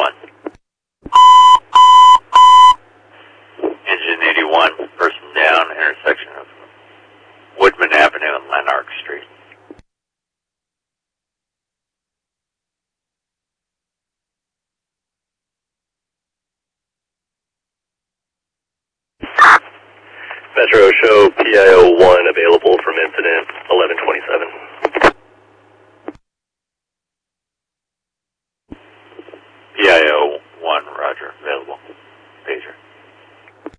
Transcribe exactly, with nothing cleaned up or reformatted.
eighty-one. Engine eighty-one, person down, intersection of Woodman Avenue and Lanark Street. Metro show P I O one available from incident eleven twenty-seven.